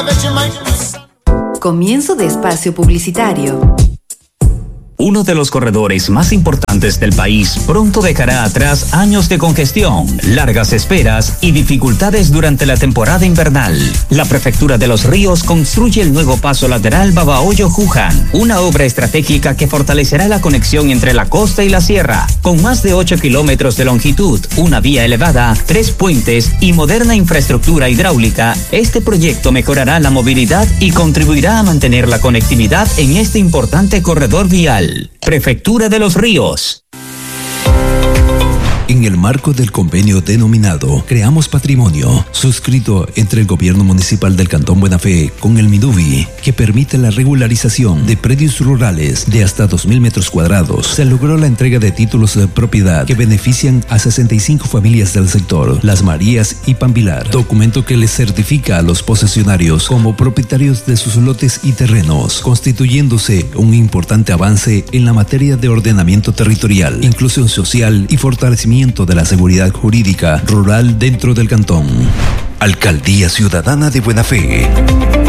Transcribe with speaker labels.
Speaker 1: Comienzo de espacio publicitario.
Speaker 2: Uno de los corredores más importantes del país pronto dejará atrás años de congestión, largas esperas y dificultades durante la temporada invernal. La Prefectura de Los Ríos construye el nuevo paso lateral Babahoyo-Juján, una obra estratégica que fortalecerá la conexión entre la costa y la sierra. Con más de 8 kilómetros de longitud, una vía elevada, 3 puentes y moderna infraestructura hidráulica, este proyecto mejorará la movilidad y contribuirá a mantener la conectividad en este importante corredor vial. Prefectura de Los Ríos.
Speaker 3: En el marco del convenio denominado Creamos Patrimonio, suscrito entre el Gobierno Municipal del Cantón Buena Fe con el Midubi, que permite la regularización de predios rurales de hasta 2.000 metros cuadrados, se logró la entrega de títulos de propiedad que benefician a 65 familias del sector, Las Marías y Pambilar, documento que les certifica a los posesionarios como propietarios de sus lotes y terrenos, constituyéndose un importante avance en la materia de ordenamiento territorial, inclusión social y fortalecimiento de la seguridad jurídica rural dentro del cantón. Alcaldía Ciudadana de Buena Fe.